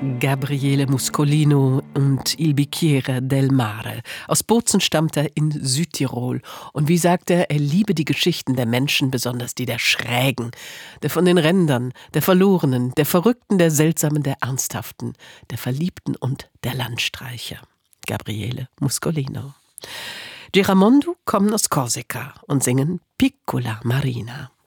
Gabriele Muscolino und Il Bicchiere del Mare. Aus Bozen stammt er in Südtirol. Und wie sagt er liebe die Geschichten der Menschen, besonders die der Schrägen, der von den Rändern, der Verlorenen, der Verrückten, der Seltsamen, der Ernsthaften, der Verliebten und der Landstreicher. Gabriele Muscolino. Giramondo kommen aus Korsika und singen Piccola Marina.